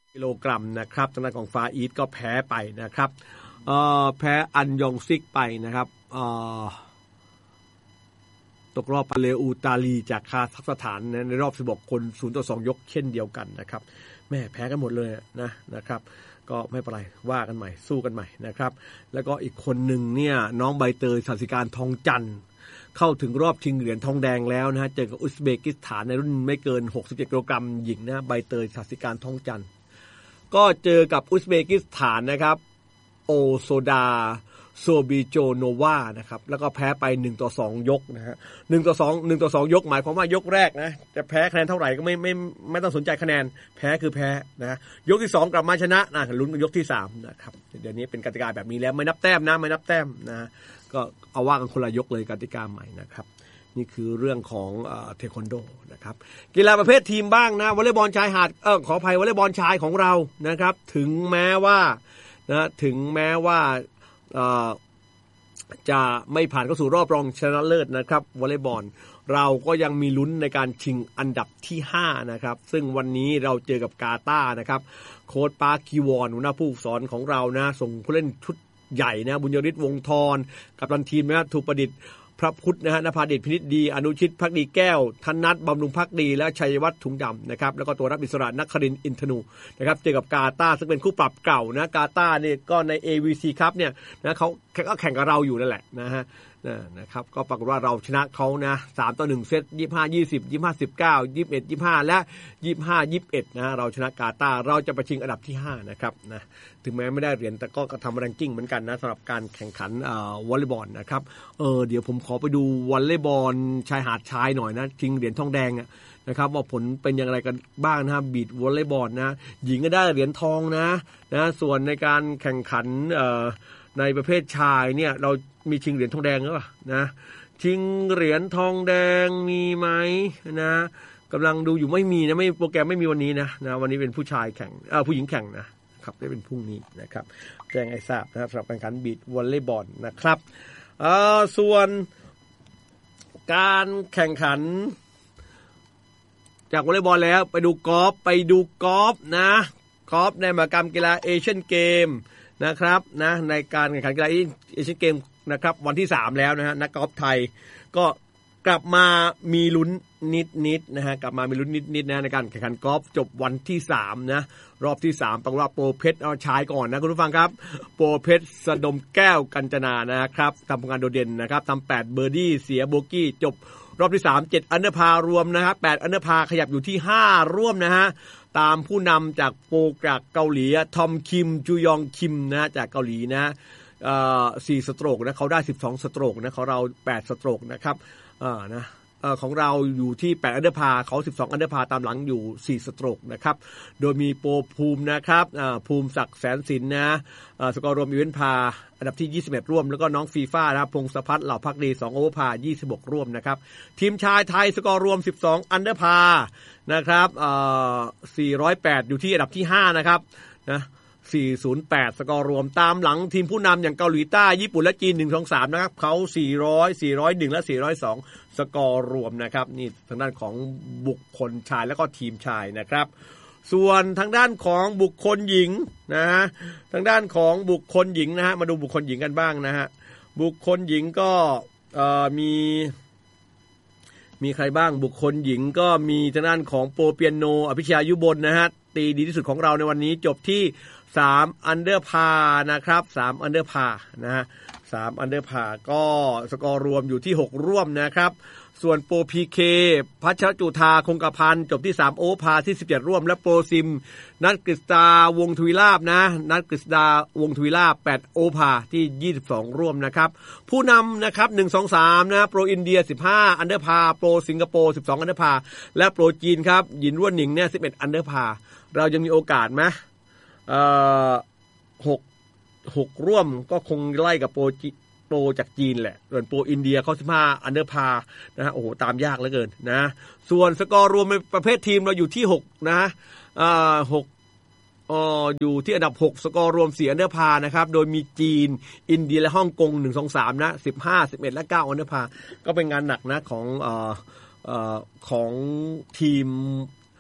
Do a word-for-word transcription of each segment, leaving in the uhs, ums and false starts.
กิโลกรัมนะครับทางด้านของฟาอีสก็แพ้ไปนะครับเอ่อแพ้อันยองซิกไปนะครับเอ่อตกรอบปาเลอูตาลีจากคาซัคสถานในรอบสิบหกคนศูนย์ต่อสองยกเช่นเดียวกันนะครับแม่แพ้กันหมดเลยนะนะครับก็ไม่เป็นไรว่ากันใหม่สู้กันใหม่นะครับแล้วก็อีกคนหนึ่งเนี่ยน้องใบเตยศศิการทองจันทร์เข้าถึงรอบชิงเหรียญทองแดงแล้วนะฮะเจอกับอุซเบกิสถานในรุ่นไม่เกินหกสิบเจ็ดกิโลกรัมหญิงนะใบเตยศศิการทองจันทร์ก็เจอกับอุซเบกิสถานนะครับโอโซดาโซบิโจโนวานะครับแล้วก็แพ้ไปหนึ่งต่อสองยกนะฮะหนึ่งต่อสอง หนึ่งต่อสองยกหมายความว่ายกแรกนะจะแพ้คะแนนเท่าไหร่ก็ไม่ไม่ไม่ต้องสนใจคะแนนแพ้คือแพ้นะยกที่สองกลับมาชนะนะลุ้นยกที่สามนะครับเดี๋ยวนี้เป็นกติกาแบบนี้แล้วไม่นับแต้มนะไม่นับแต้มนะก็เอาว่ากันคนละยกเลยกติกาใหม่นะครับนี่คือเรื่องของเอ่อเทควันโดนะครับกีฬาประเภททีมบ้างนะวอลเลย์บอลชายหาดเออขออภัยวอลเลย์บอลชายของเรานะครับถึงแม้ว่านะถึงแม้ว่าเอ่อจะไม่ผ่านเข้าสู่รอบรองชนะเลิศนะครับวอลเลย์บอลเราก็ยังมีลุ้นในการชิงอันดับที่ห้านะครับซึ่งวันนี้เราเจอกับกาตาร์นะครับโค้ชปาร์คคีวอนหัวหน้าผู้ฝึกสอนของเรานะส่งผู้เล่นชุดใหญ่นะบุญยริศวงศ์ธรกัปตันทีมนะถูกประดิษฐ์พระพุทธนะฮะนภาเดชพินิจดีอนุชิตภักดีแก้วธนัทบำรุงภักดีและชัยวัฒน์ถุงดำนะครับแล้วก็ตัวรับอิสระนครินทร์อินทนูนะครับเจอกับกาตาร์ซึ่งเป็นคู่ปรับเก่านะกาตาร์เนี่ยก็ใน เอ วี ซี Cup เนี่ยนะเขาก็แข่งกับเราอยู่นั่นแหละนะฮะนะครับก็ปรากฏว่าเราชนะเขานะสามต่อหนึ่งเซตยี่สิบห้า ยี่สิบ ยี่สิบห้า สิบเก้า ยี่สิบเอ็ด ยี่สิบห้าและยี่สิบห้า ยี่สิบเอ็ดนะเราชนะกาตาร์เราจะไปชิงอันดับที่ห้านะครับนะถึงแม้ไม่ได้เหรียญแต่ก็ทำแรงกิ้งเหมือนกันนะสำหรับการแข่งขันเอ่อวอลเลย์บอลนะครับเออเดี๋ยวผมขอไปดูวอลเลย์บอลชายหาดชายหน่อยนะชิงเหรียญทองแดงอ่ะนะครับว่าผลเป็นอย่างไรกันบ้างนะบีทวอลเลย์บอลนะหญิงก็ได้เหรียญทองนะนะส่วนในการแข่งขันเอ่อในประเภทชายเนี่ยเรามีชิงเหรียญทองแดงหรือเปล่านะชิงเหรียญทองแดงมีไหมนะกำลังดูอยู่ไม่มีนะไม่โปรแกรมไม่มีวันนี้นะนะวันนี้เป็นผู้ชายแข่งเอ่อผู้หญิงแข่งนะครับได้เป็นพรุ่งนี้นะครับแจ้งให้ทราบนะครับสำหรับการแข่งขันบีทวอลเลย์บอลนะครับเอ่อส่วนการแข่งขันจากวอลเลย์บอลแล้วไปดูกอล์ฟไปดูกอล์ฟนะกอล์ฟในมหกรรมกีฬาเอเชียนเกมนะครับนะในการแข่งขันกีฬาเอเชียนเกมนะครับวันที่สามแล้วนะฮะนักกอล์ฟไทยก็กลับมามีลุ้นนิดๆนะฮะกลับมามีลุ้นนิดๆนะในการแข่งขันกอล์ฟจบวันที่สามนะรอบที่สามปรากฏว่าโปรเพชรเอาชายก่อนนะคุณผู้ฟังครับโปรเพชรสะดมแก้วกัญจนานะครับทำผลงานโดดเด่นนะครับทำแปดเบอร์ดี้เสียโบกี้จบรอบที่สาม เจ็ดอันเดอร์พาร์รวมนะครับแปดอันเดอร์พาร์ขยับอยู่ที่ห้าร่วมนะฮะตามผู้นำจากโปรจากเกาหลีทอมคิมจูยองคิมนะจากเกาหลีนะเอ่อสี่สโตรกนะเขาได้สิบสองสโตรกนะเขาเราแปดสโตรกนะครับเอ่อนะเอ่อของเราอยู่ที่แปดอันเดอร์พาร์เขาสิบสองอันเดอร์พาร์ตามหลังอยู่สี่สโตรกนะครับโดยมีโปรภูมินะครับอ่าภูมิศักดิ์แสนสินนะอ่าสกอร์รวมอีเวนต์พาอันดับที่ยี่สิบเอ็ดร่วมแล้วก็น้องฟีฟ่านะครับพงศพัฒน์เหล่าภักดีสองโอเวอร์พายี่สิบหกร่วมนะครับทีมชายไทยสกอร์รวมสิบสองอันเดอร์พานะครับเอ่อสี่ร้อยแปดอยู่ที่อันดับที่ห้านะครับนะสี่ร้อยแปดสกอร์รวมตามหลังทีมผู้นำอย่างเกาหลีใต้ญี่ปุ่นและจีนหนึ่ง สอง สามนะครับเขาสี่ร้อย สี่ร้อยเอ็ดและสี่ร้อยสองสกอร์รวมนะครับนี่ทางด้านของบุคคลชายแล้วก็ทีมชายนะครับส่วนทางด้านของบุคคลหญิงนะฮะทางด้านของบุคคลหญิงนะฮะมาดูบุคคลหญิงกันบ้างนะฮะบุคคลหญิงก็เอ่อมีมีใครบ้างบุคคลหญิงก็มีทางด้านของโปรเปียโนอภิชยายุบลนะฮะตีดีที่สุดของเราในวันนี้จบที่สามอันเดอร์พานะครับสามอันเดอร์พานะฮะสามอันเดอร์พาก็สกอร์รวมอยู่ที่หกร่วมนะครับส่วนโปร พี เค พัชรจุฑาคงกระพันจบที่สามโอเวอร์พาที่สิบเจ็ดร่วมและโปรซิมนัทกฤษดาวงศ์ทวีลาภนะนัทกฤษดาวงศ์ทวีลาภแปดโอเวอร์พาที่ยี่สิบสองร่วมนะครับผู้นำนะครับหนึ่ง สอง สามนะโปรอินเดียสิบห้าอันเดอร์พาโปรสิงคโปร์สิบสองอันเดอร์พาและโปรจีนครับหยินร่วนหนิงเนี่ยสิบเอ็ดอันเดอร์พาเรายังมีโอกาสมั้ยเอ่อหก หกร่วมก็คงไล่กับโปรโปรจากจีนแหละส่วนโปรอินเดียเขาสิบห้าอันเดอร์พานะฮะโอ้โหตามยากเหลือเกินนะส่วนสกอร์รวมในประเภททีมเราอยู่ที่หกนะอ่าหกอ่ออยู่ที่อันดับหกสกอร์รวมสี่อันเดอร์พานะครับโดยมีจีนอินเดียและฮ่องกงหนึ่ง สอง สามนะสิบห้า สิบเอ็ดและเก้าอันเดอร์พาก็เป็นงานหนักนะของเอ่อเอ่อของทีม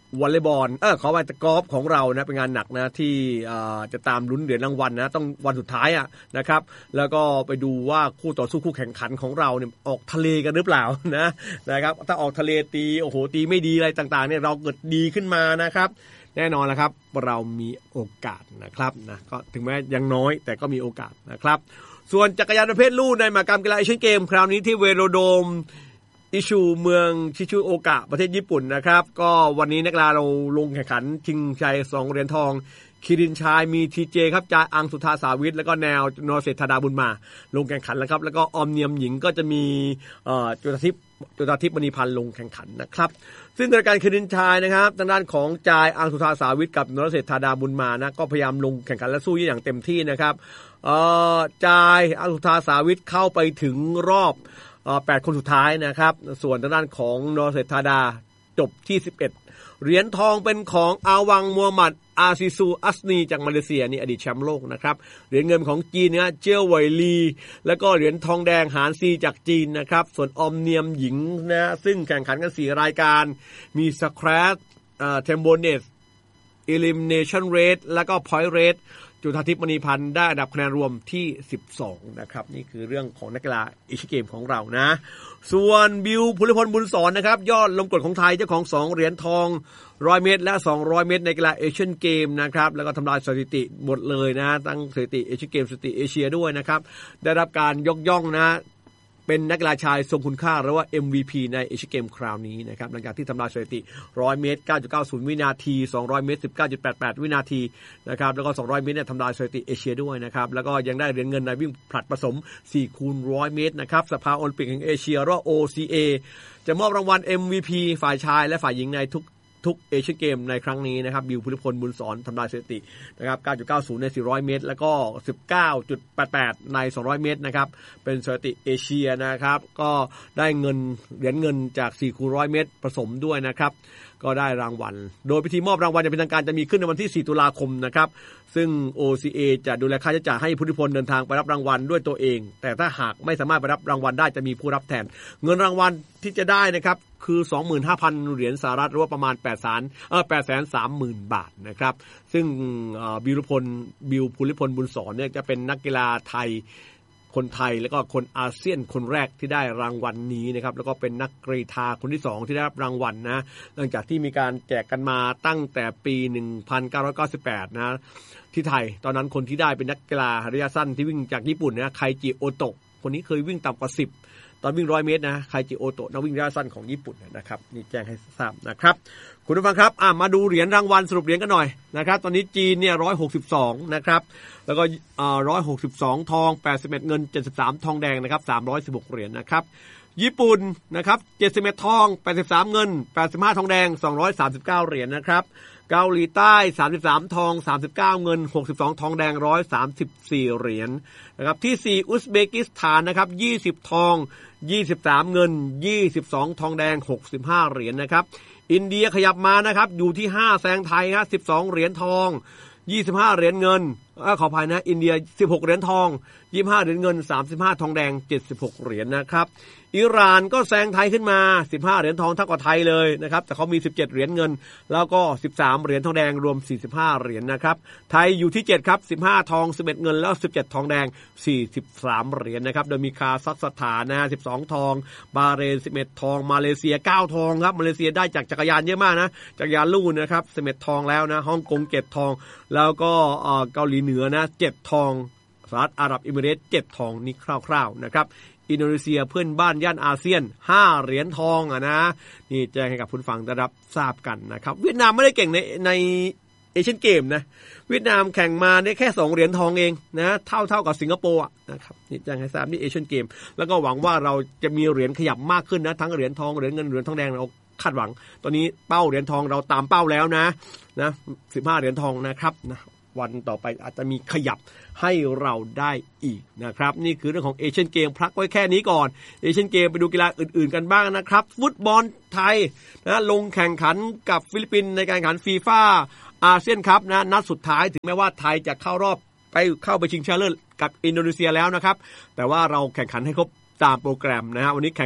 วอลเลย์บอลเออขอไปแต่กอล์ฟของเรานะเป็นงานหนักนะที่จะตามลุ้นเหรียญรางวัลนะต้องวันสุดท้ายอ่ะนะครับแล้วก็ไปดูว่าคู่ต่อสู้คู่แข่งขันของเราเนี่ยออกทะเลกันหรือเปล่านะนะครับถ้าออกทะเลตีโอ้โหตีไม่ดีอะไรต่างๆเนี่ยเราเกิดดีขึ้นมานะครับแน่นอนนะครับเรามีโอกาสนะครับนะก็ถึงแม้ยังน้อยแต่ก็มีโอกาสนะครับส่วนจักรยานประเภทลู่ในมหกรรมกีฬาเอเชียนเกมคราวนี้ที่เวโรโดมอิชูเมืองชิชูโอกะประเทศญี่ปุ่นนะครับก็วันนี้นักกีฬาเราลงแข่งขันชิงชัยสองเหรียญทองคิรินชายมีทีเจครับจาอังสุธาสาวิทแล้วก็แนวนรเศรษฐาดาบุญมาลงแข่งขันแล้วครับแล้วก็ออมเนียมหญิงก็จะมีเอ่อจุฬาทิพย์จุฬาทิพย์มณีพันธ์ลงแข่งขันนะครับซึ่งรายการคิรินชายนะครับทางด้านของจาอังสุธาสาวิทกับนรเศรษฐาดาบุญมานะก็พยายามลงแข่งขันและสู้อย่างเต็มที่นะครับเอ่อจาอังสุธาสาวิทเข้าไปถึงรอบแปดคนสุดท้ายนะครับส่วนทางด้านของนรเศรษฐาดาจบที่สิบเอ็ดเหรียญทองเป็นของอาวังมัวหมัดอาซิซูอัสนีจากมาเลเซียนี่อดีตแชมป์โลกนะครับเหรียญเงินของจีนนะเจียวไวลีแล้วก็เหรียญทองแดงหานซีจากจีนนะครับส่วนออมเนียมหญิงนะซึ่งแข่งขันกันสี่รายการมีสแครชเอ่อเทมโบเนสอิลิมิเนชั่นเรทแล้วก็พอยต์เรทจุฑาทิพย์มณีพันธ์ได้อันดับคะแนนรวมที่สิบสองนะครับนี่คือเรื่องของนักกีฬาเอเชียนเกมของเรานะส่วนบิวภูริพลบุญสอนนะครับยอดลมกดของไทยเจ้าของสองเหรียญทองหนึ่งร้อยเมตรและสองร้อยเมตรในกีฬาเอเชียนเกมนะครับแล้วก็ทำลายสถิติหมดเลยนะตั้งสถิติเอเชียนเกมสถิติเอเชียด้วยนะครับได้รับการยกย่องนะเป็นนักกีฬาชายทรงคุณค่าหรือว่า เอ็ม วี พี ในเอเชียนเกมคราวนี้นะครับหลังจากที่ทำลายสถิติหนึ่งร้อยเมตร เก้าจุดเก้าศูนย์ วินาทีสองร้อยเมตร สิบเก้าจุดแปดแปด วินาทีนะครับแล้วก็สองร้อยเมตรเนี่ยทำลายสถิติเอเชียด้วยนะครับแล้วก็ยังได้เหรียญเงินในวิ่งผลัดผสม สี่คูณหนึ่งร้อย เมตรนะครับสภาโอลิมปิกแห่งเอเชียหรือว่า โอ ซี เอ จะมอบรางวัล เอ็ม วี พี ฝ่ายชายและฝ่ายหญิงในทุกทุกเอเชียนเกมในครั้งนี้นะครับบิวภูริพลบุญสอนทำลายสถิตินะครับ เก้าจุดเก้าศูนย์ ในสี่ร้อยเมตรแล้วก็ สิบเก้าจุดแปดแปด ในสองร้อยเมตรนะครับเป็นสถิติเอเชียนะครับก็ได้เงินเหรียญเงินจากสี่คูณหนึ่งร้อยเมตรผสมด้วยนะครับก็ได้รางวัลโดยพิธีมอบรางวัลอย่างเป็นทางการจะมีขึ้นในวันที่สี่ตุลาคมนะครับซึ่ง โอ ซี เอ จะดูแลค่าใช้จ่ายให้ภูริพลเดินทางไปรับรางวัลด้วยตัวเองแต่ถ้าหากไม่สามารถไปรับรางวัลได้จะมีผู้รับแทนเงินรางวัลที่จะได้นะครับคือ สองหมื่นห้าพัน เหรียญสหรัฐหรือว่าประมาณแปดแสนเอ่อ แปดแสนสามหมื่น บาทนะครับซึ่งบิวภูริพลบิวภูริพลบุญสอนเนี่ยจะเป็นนักกีฬาไทยคนไทยแล้วก็คนอาเซียนคนแรกที่ได้รางวัลนี้นะครับแล้วก็เป็นนักกรีฑาคนที่สองที่ได้รับรางวัลนะหลังจากที่มีการแจกกันมาตั้งแต่ปีหนึ่งพันเก้าร้อยเก้าสิบแปดนะที่ไทยตอนนั้นคนที่ได้เป็นนักกีฬาระยะสั้นที่วิ่งจากญี่ปุ่นนะไคจิโอโตะคนนี้เคยวิ่งต่ำกว่าสิบตอนวิ่งร้อยเมตรนะไคจิโอโตะนักวิ่งระยะสั้นของญี่ปุ่นนะครับนี่แจ้งให้ทราบนะครับคุณผู้ฟังครับอ่ะมาดูเหรียญรางวัลสรุปเหรียญกันหน่อยนะครับตอนนี้จีนเนี่ยหนึ่งร้อยหกสิบสองนะครับแล้วก็อ่าหนึ่งร้อยหกสิบสองทองแปดสิบเอ็ดเงินเจ็ดสิบสามทองแดงนะครับสามร้อยสิบหกเหรียญนะครับญี่ปุ่นนะครับเจ็ดสิบเอ็ดทองแปดสิบสามเงินแปดสิบห้าทองแดงสองร้อยสามสิบเก้าเหรียญนะครับเกาหลีใต้สามสิบสามทองสามสิบเก้าเงินหกสิบสองทองแดงหนึ่งร้อยสามสิบสี่เหรียญนะครับที่สี่อุซเบกิสถานนะครับยี่สิบทองยี่สิบสามเงินยี่สิบสองทองแดงหกสิบห้าเหรียญนะครับอินเดียขยับมานะครับอยู่ที่ห้าแซงไทยครับสิบสองเหรียญทองยี่สิบห้าเหรียญเงินเอ่อขออภัยนะอินเดียสิบหกเหรียญทองยี่สิบห้าเหรียญเงินสามสิบห้าทองแดงเจ็ดสิบหกเหรียญนะครับอิหร่านก็แซงไทยขึ้นมาสิบห้าเหรียญทองเท่ากับไทยเลยนะครับแต่เขามีสิบเจ็ดเหรียญเงินแล้วก็สิบสามเหรียญทองแดงรวมสี่สิบห้าเหรียญนะครับไทยอยู่ที่เจ็ดครับสิบห้าทองสิบเอ็ดเงินแล้วสิบเจ็ดทองแดงสี่สิบสามเหรียญนะครับโดยมีคาซัคสถานนะสิบสองทองบาเรนสิบเอ็ดทองมาเลเซียเก้าทองครับมาเลเซียได้จากจักรยานเยอะมากนะจักรยานลู่นะครับสิบเอ็ดทองแล้วนะฮ่องกงเจ็ดทองแล้วก็เอ่อเกาหลีเหนือนะเจ็ดทองสหรัฐอาหรับเอมิเรตส์เจ็ดทองนี่คร่าวๆนะครับอินโดนีเซียเพื่อนบ้านย่านอาเซียนห้าเหรียญทองอ่ะนะนี่แจ้งให้กับผู้ฟังได้รับทราบกันนะครับเวียดนามไม่ได้เก่งในในเอเชียนเกมนะเวียดนามแข่งมาได้แค่สองเหรียญทองเองนะเท่าเท่ากับสิงคโปร์นะครับนี่แจ้งให้ทราบนี่เอเชียนเกมแล้วก็หวังว่าเราจะมีเหรียญขยับมากขึ้นนะทั้งเหรียญทองเหรียญเงินเหรียญทองแดงเราคาดหวังตอนนี้เป้าเหรียญทองเราตามเป้าแล้วนะนะสิบห้าเหรียญทองนะครับนะวันต่อไปอาจจะมีขยับให้เราได้อีกนะครับนี่คือเรื่องของเอเชียนเกมพักไว้แค่นี้ก่อนเอเชียนเกมไปดูกีฬาอื่นๆกันบ้างนะครับฟุตบอลไทยนะลงแข่งขันกับฟิลิปปินส์ในการแข่งขันฟีฟ่าอาเซียนคัพนะนัดสุดท้ายถึงแม้ว่าไทยจะเข้ารอบไปเข้าไปชิงชนะเลิศกับอินโดนีเซียแล้วนะครับแต่ว่าเราแข่งขันให้ครบตามโปรแกรมนะฮะวันนี้แข่งกับ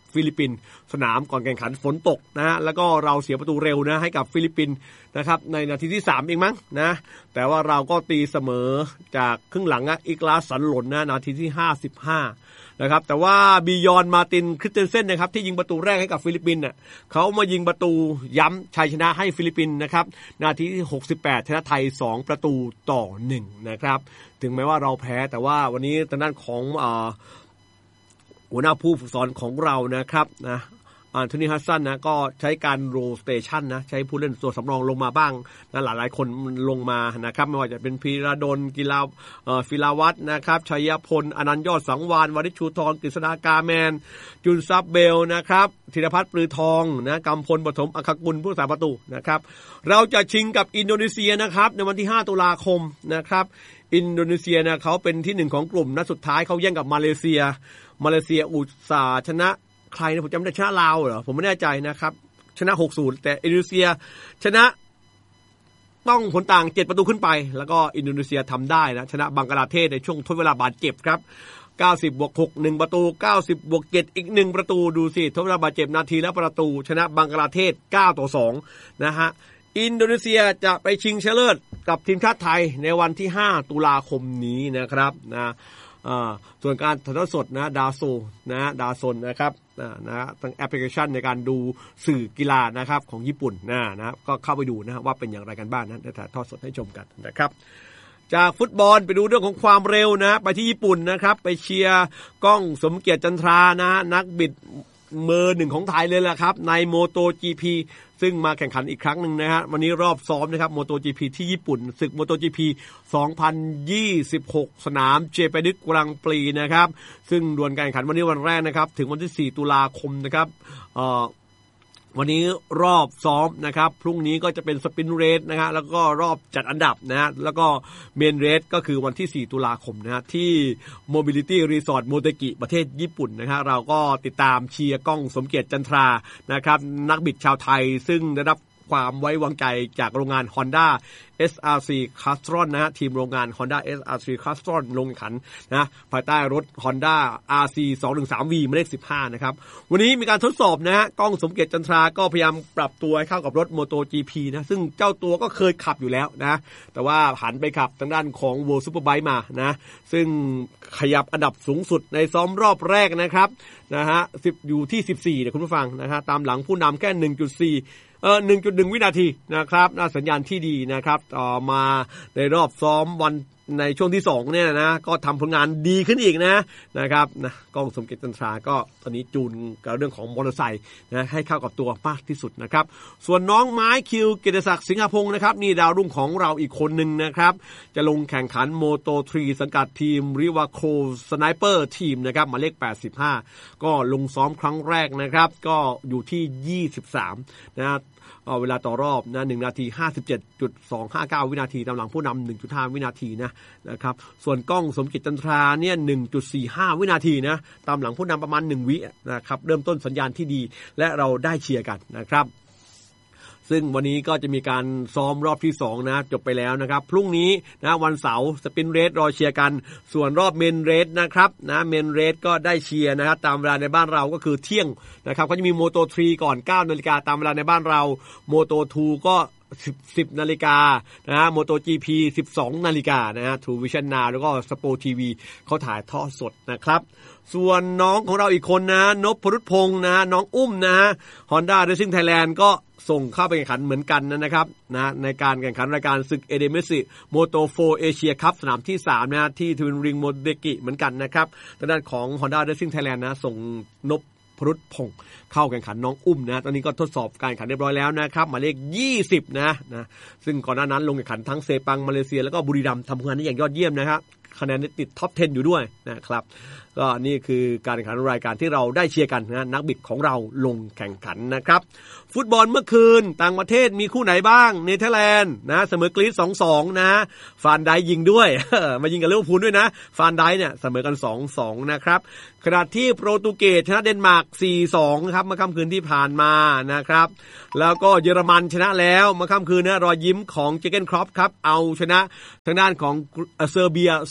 ฟิลิปปินส์สนามก่อนแข่งขันฝนตกนะฮะแล้วก็เราเสียประตูเร็วนะให้กับฟิลิปปินส์นะครับในนาทีที่สามเองมั้งนะแต่ว่าเราก็ตีเสมอจากครึ่งหลังอะอิกลาสันหล่นนะนาทีที่ห้าสิบห้านะครับแต่ว่าบิยอนมาตินคริสเตนเซนนะครับที่ยิงประตูแรกให้กับฟิลิปปินส์น่ะเขามายิงประตูย้ำชัยชนะให้ฟิลิปปินส์นะครับนาทีที่หกสิบแปดชนะไทยสองประตูต่อหนึ่งนะครับถึงแม้ว่าเราแพ้แต่ว่าวันนี้ทางด้านของอ่าหัวหน้าผู้ฝึกสอนของเรานะครับนะอันโทนีฮัสซันนะก็ใช้การโรสเตชันนะใช้ผู้เล่นตัวสำรองลงมาบ้างนะหลายๆคนลงมานะครับไม่ว่าจะเป็นพีระดลกีฬาเอ่อฟิลาวัฒน์นะครับชัยพลอนันต์ยอดสังวานวริชชูทองกฤษฎากาแมนจุนซับเบลนะครับธีรพัฒน์ปลือทองนะกำพลปฐมอัครกุลผู้รักษาประตูนะครับเราจะชิงกับอินโดนีเซียนะครับในวันที่ห้าตุลาคมนะครับอินโดนีเซียนะเขาเป็นที่หนึ่งของกลุ่มนัดสุดท้ายเขาแย่งกับมาเลเซียมาเลเซียอุตสาห์ชนะใครนะผมจำไม่ได้ชนะลาวเหรอผมไม่แน่ใจนะครับชนะ หกศูนย์ แต่อินโดนีเซียชนะต้องผลต่างเจ็ดประตูขึ้นไปแล้วก็อินโดนีเซียทำได้นะชนะบังกลาเทศในช่วงทดเวลาบาดเจ็บครับเก้าสิบบวกหก หนึ่งประตูเก้าสิบบวกเจ็ดอีกหนึ่งประตูดูสิทดเวลาบาดเจ็บนาทีละประตูชนะบังกลาเทศเก้าต่อสองนะฮะอินโดนีเซียจะไปชิงชนะเลิศกับทีมชาติไทยในวันที่ห้าตุลาคมนี้นะครับนะอ่าส่วนการถ่ายทอดสดนะดาโซนะดาซนนะครับนะฮะทั้งแอปพลิเคชันในการดูสื่อกีฬานะครับของญี่ปุ่นนะนะก็เข้าไปดูนะว่าเป็นอย่างไรกันบ้างนะถ่ายทอดสดให้ชมกันนะครับจากฟุตบอลไปดูเรื่องของความเร็วนะไปที่ญี่ปุ่นนะครับไปเชียร์ก้องสมเกียรติจันทรานะนักบิดเบอร์หนึ่งของไทยเลยแหละครับในโมโต จี พี ซึ่งมาแข่งขันอีกครั้งหนึ่งนะฮะวันนี้รอบซ้อมนะครับโมโต จี พี ที่ญี่ปุ่นศึกโมโต จี พี สองพันยี่สิบหกสนามเจแปนิสกรังปรีนะครับซึ่งดวลการแข่งขันวันนี้วันแรกนะครับถึงวันที่สี่ตุลาคมนะครับเอ่อวันนี้รอบซ้อมนะครับพรุ่งนี้ก็จะเป็นสปรินต์เรสนะฮะแล้วก็รอบจัดอันดับนะฮะแล้วก็เมนเรสก็คือวันที่สี่ตุลาคมนะฮะที่ Mobility Resort โมเตกิประเทศญี่ปุ่นนะฮะเราก็ติดตามเชียร์ก้องสมเกียรติจันทรานะครับนักบิดชาวไทยซึ่งได้รับความไว้วางใจจากโรงงาน Honda เอส อาร์ ซี Castron นะฮะทีมโรงงาน Honda เอส อาร์ ซี Castron ลงแข่งขันนะภายใต้รถ Honda อาร์ ซี สองหนึ่งสามวี หมายเลขสิบห้านะครับวันนี้มีการทดสอบนะฮะก้องสมเกียรติจันทราก็พยายามปรับตัวให้เข้ากับรถ Moto จี พี นะซึ่งเจ้าตัวก็เคยขับอยู่แล้วนะแต่ว่าหันไปขับทางด้านของ World Superbike มานะซึ่งขยับอันดับสูงสุดในซ้อมรอบแรกนะครับนะฮะสิบอยู่ที่สิบสี่เนี่ยคุณผู้ฟังนะฮะตามหลังผู้นำแค่ หนึ่งจุดสี่เออ หนึ่งจุดหนึ่ง วินาทีนะครับน่าสัญญาณที่ดีนะครับต่อมาในรอบซ้อมวันในช่วงที่สองเนี่ยนะก็ทำผลงานดีขึ้นอีกนะนะครับนะก้องสมเกียรติจันทราก็ตอนนี้จูนกับเรื่องของมอเตอร์ไซค์นะให้เข้ากับตัวมากที่สุดนะครับส่วนน้องไม้คิวเกียรติศักดิ์สิงหพงศ์นะครับนี่ดาวรุ่งของเราอีกคนหนึ่งนะครับจะลงแข่งขันโมโตสามสังกัดทีมริวาโคสไนเปอร์ทีมนะครับหมายเลขแปดสิบห้าก็ลงซ้อมครั้งแรกนะครับก็อยู่ที่ยี่สิบสามนะเวลาต่อรอบนะหนึ่งนาที ห้าสิบเจ็ดจุดสองห้าเก้า วินาทีตามหลังผู้นำ หนึ่งจุดห้า วินาทีนะนะครับส่วนก้องสมเกียรติจันทราเนี่ย หนึ่งจุดสี่ห้า วินาทีนะตามหลังผู้นำประมาณหนึ่งวินะครับเริ่มต้นสัญญาณที่ดีและเราได้เชียร์กันนะครับซึ่งวันนี้ก็จะมีการซ้อมรอบที่สองนะจบไปแล้วนะครับพรุ่งนี้นะวันเสาร์สปรินต์เรสรอเชียร์กันส่วนรอบเมนเรสนะครับนะเมนเรสก็ได้เชียร์นะครับตามเวลาในบ้านเราก็คือเที่ยงนะครับก็จะมีโมโตสามก่อน เก้านาฬิกาตามเวลาในบ้านเราโมโตสองก็สิบนาฬิกานะฮะโมโต จี พี สิบสองนาฬิกานะฮะ True Vision Now แล้วก็สโปร์ทีวีเขาถ่ายทอดสดนะครับส่วนน้องของเราอีกคนนะนพรุษพงษ์นะน้องอุ้มนะฮะ Honda Racing Thailand ก็ส่งเข้าไปแข่งขันเหมือนกันนะครับนะในการแข่งขันรายการศึกเอเดเมซิโมโตโฟร์เอเชียคัพสนามที่สามนะที่ทวินริงโมเดกิเหมือนกันนะครับทางด้านของ Honda Racing Thailand นะส่งนพพรุษพงษ์เข้าแข่งขันน้องอุ้มนะตอนนี้ก็ทดสอบการแข่งขันเรียบร้อยแล้วนะครับหมายเลขยี่สิบนะนะซึ่งก่อนหน้านั้นลงแข่งขันทั้งเซปังมาเลเซียแล้วก็บุรีรัมย์ทำผลงานได้อย่างยอดเยี่ยมนะครับคะแนนติดท็อปสิบอยู่ด้วยนะครับก็นี่คือการแข่งขันรายการที่เราได้เชียร์กันนะนักบิดของเราลงแข่งขันนะครับฟุตบอลเมื่อคืนต่างประเทศมีคู่ไหนบ้างเนเธอร์แลนด์นะเสมอกรีซ สองสอง นะฟานไดยิงด้วย มายิงกับลิเวอร์พูลด้วยนะฟานไดเนี่ยเสมอกัน สองสอง นะครับขณะที่โปรตุเกสชนะเดนมาร์ก สี่สอง ครับเมื่อค่ำคืนที่ผ่านมานะครับแล้วก็เยอรมันชนะแล้วเมื่อค่ำคืนนะรอยยิ้มของเจเกนครอปครับเอาชนะทางด้านของเซอร์เบีย ส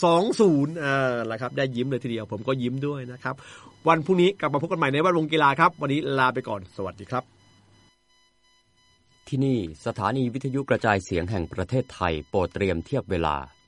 องศูนย์อ่าล่ะครับได้ยิ้มเลยทีเดียวผมก็ยิ้มด้วยนะครับวันพรุ่งนี้กลับมาพบกันใหม่ในแวดวงกีฬาครับวันนี้ลาไปก่อนสวัสดีครับที่นี่สถานีวิทยุกระจายเสียงแห่งประเทศไทยโปรดเตรียมเทียบเวลา